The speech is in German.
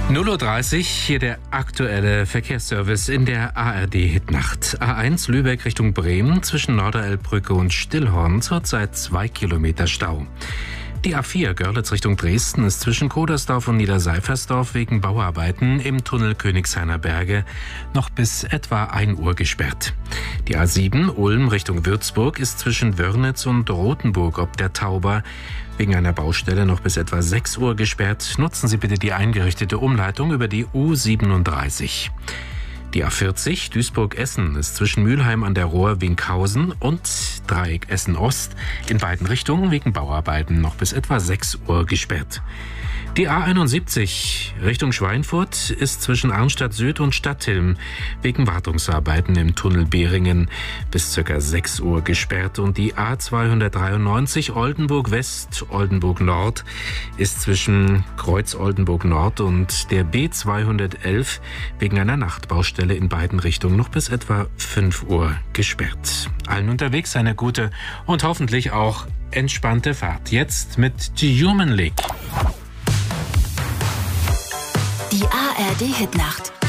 0:30 Uhr, hier der aktuelle Verkehrsservice in der ARD-Hitnacht. A1 Lübeck Richtung Bremen zwischen Norderelbbrücke und Stillhorn zurzeit 2 Kilometer Stau. Die A4 Görlitz Richtung Dresden ist zwischen Kodersdorf und Niederseifersdorf wegen Bauarbeiten im Tunnel Königshainer Berge noch bis etwa 1 Uhr gesperrt. Die A7 Ulm Richtung Würzburg ist zwischen Wörnitz und Rothenburg ob der Tauber wegen einer Baustelle noch bis etwa 6 Uhr gesperrt. Nutzen Sie bitte die eingerichtete Umleitung über die U37. Die A40 Duisburg-Essen ist zwischen Mülheim an der Rohr Winkhausen und Dreieck Essen-Ost in beiden Richtungen wegen Bauarbeiten noch bis etwa 6 Uhr gesperrt. Die A71 Richtung Schweinfurt ist zwischen Arnstadt Süd und Stadthilm wegen Wartungsarbeiten im Tunnel Behringen bis ca. 6 Uhr gesperrt. Und die A293 Oldenburg West, Oldenburg Nord ist zwischen Kreuz Oldenburg Nord und der B211 wegen einer Nachtbaustelle in beiden Richtungen noch bis etwa 5 Uhr gesperrt. Allen unterwegs eine gute und hoffentlich auch entspannte Fahrt. Jetzt mit The Human League. Die ARD Hitnacht.